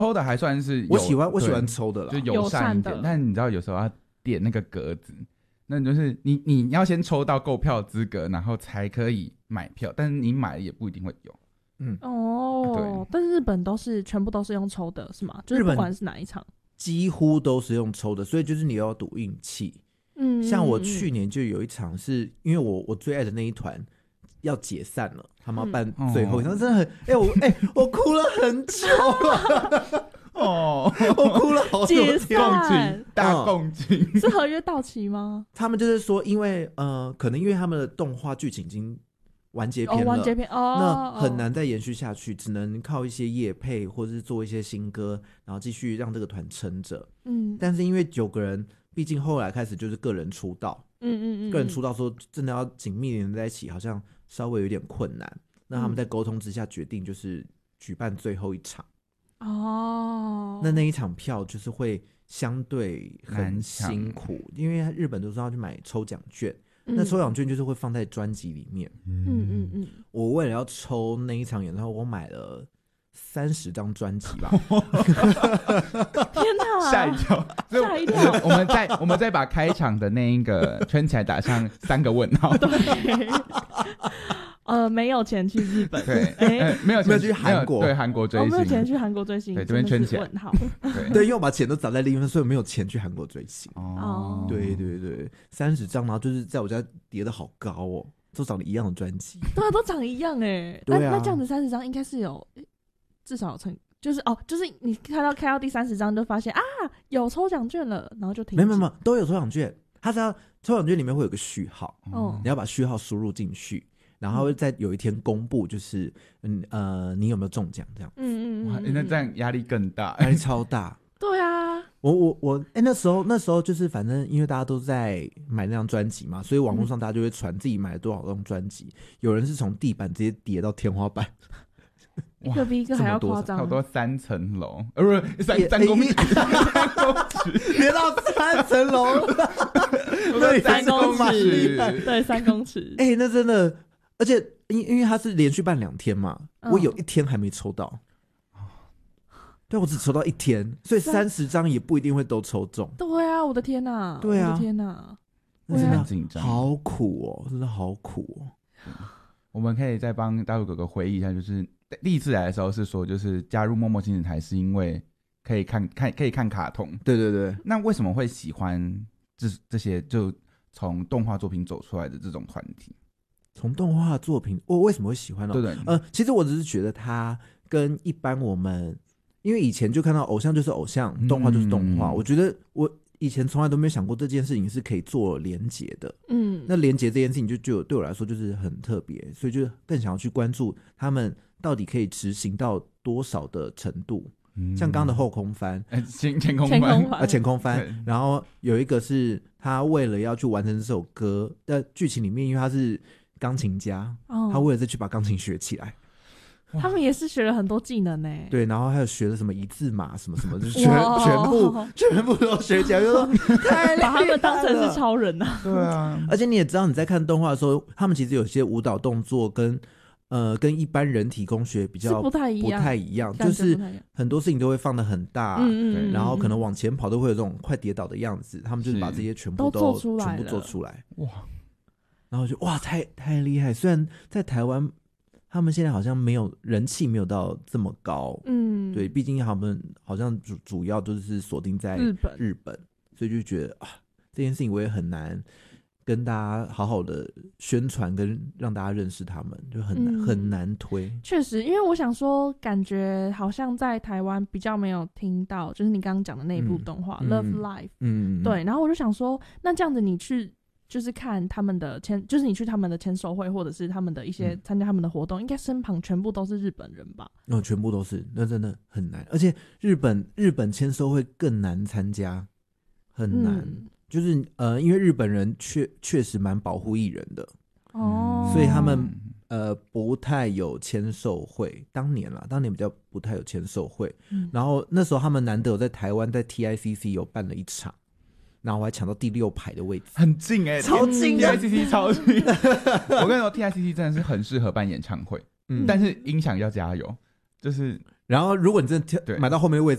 抽的还算是我喜欢抽的啦， 就友善一点。但你知道有时候要点那个格子，那就是你要先抽到购票资格，然后才可以买票，但是你买了也不一定会有。 对，但是日本全部都是用抽的是吗？就是不管是哪一场几乎都是用抽的，所以就是你要赌运气。像我去年就有一场是因为我最爱的那一团要解散了，他们要办最后一场，真的很我哭了很久了我哭了好久天， 大共情是合约到期吗？ 他们就是说因为可能因为他们的动画剧情已经完结篇了，那很难再延续下去，只能靠一些业配或者是做一些新歌，然后继续让这个团撑着。但是因为9个人毕竟后来开始就是个人出道，个人出道说真的要紧密连在一起好像稍微有点困难，那他们在沟通之下决定就是举办最后一场。那一场票就是会相对很辛苦，因为日本都是要去买抽奖券，那抽奖券就是会放在专辑里面。我为了要抽那一场演唱会，我买了30张专辑吧。 天哪， 吓一跳！我们再把开场的那一个圈起来，打上3个问号。 对。没有钱去日本， 对，没有钱去韩国，对，韩国追星， 没有钱去韩国追星， 对，这边圈起来问号。 对，因为我把钱都砸在另一边，所以我没有钱去韩国追星。对，30张，然后就是在我家叠的好高哦，都长得一样的专辑， 对啊，都长一样哎。那这样子30张应该是有至少有成，就是你开到第30张就发现有抽奖券了，然后就停止。 没有都有抽奖券，它是要抽奖券里面会有个序号，你要把序号输入进去。然后在有一天公布，就是你有没有中奖这样。 哇，那这样压力更大， 压力超大。 对啊， 我那时候就是反正因为大家都在买那张专辑嘛，所以网络上大家就会传自己买了多少张专辑，有人是从地板直接叠到天花板。 一个比一个还要夸张， 差不多3层楼，不是3公尺， 叠到3层楼， 对，3公尺，对，3公尺。 那真的。而且因为他是连续办2天嘛，我有1天还没抽到。对，我只抽到1天，所以30张也不一定会都抽中。 对啊，我的天哪！ 对啊， 我的天哪！ 真的很紧张，好苦哦，真的好苦哦。 我们可以再帮大陆哥哥回忆一下，就是第一次来的时候是说，就是加入默默亲子台是因为可以看卡通。 对。 那为什么会喜欢这些就从动画作品走出来的这种团体？ 从动画作品，我为什么会喜欢呢？ 对， 其实我只是觉得它跟一般我们，因为以前就看到偶像就是偶像，动画就是动画，我觉得我以前从来都没有想过这件事情是可以做连结的。那连结这件事情就对我来说就是很特别，所以就更想要去关注他们到底可以执行到多少的程度。像刚刚的后空翻，前空翻，然后有一个是他为了要去完成这首歌的剧情里面，因为他是钢琴家，他为了再去把钢琴学起来， 他们也是学了很多技能呢。 对，然后还有学了什么一字马什么什么，就是全部都学起来，就说太厉害了， 把他们当成是超人啊。 对啊， 而且你也知道你在看动画的时候，他们其实有些舞蹈动作跟一般人体工学比较不太一样， 就是很多事情都会放得很大，然后可能往前跑都会有这种快跌倒的样子，他们就是把这些全部都全部做出来，哇！然后就哇，太厉害！虽然在台湾，他们现在好像没有人气，没有到这么高，对，毕竟他们好像主要都是锁定在日本，所以就觉得这件事情我也很难跟大家好好的宣传，跟让大家认识他们，就很难推。 确实，因为我想说，感觉好像在台湾比较没有听到，就是你刚刚讲的那一部动画《Love Life》，对。然后我就想说，那这样子你去就是看他们的就是你去他们的签售会，或者是他们的一些参加他们的活动，应该身旁全部都是日本人吧？ 全部都是，那真的很难。而且日本签售会更难参加，很难。就是因为日本人确实蛮保护艺人的，所以他们不太有签售会。当年比较不太有签售会，然后那时候他们难得有在台湾在 TICC 有办了一场，然后我还抢到第6排的位置， 很近超近 ，TICC 超近。我跟你说 ，TICC 真的是很适合办演唱会，但是音响要加油，就是然后如果你真的买到后面的位置